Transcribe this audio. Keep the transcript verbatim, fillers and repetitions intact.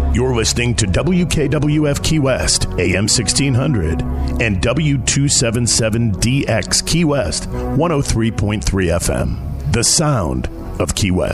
You're listening to W K W F Key West, A M sixteen hundred, and W two seventy-seven D X Key West, one oh three point three F M. The sound of Key West.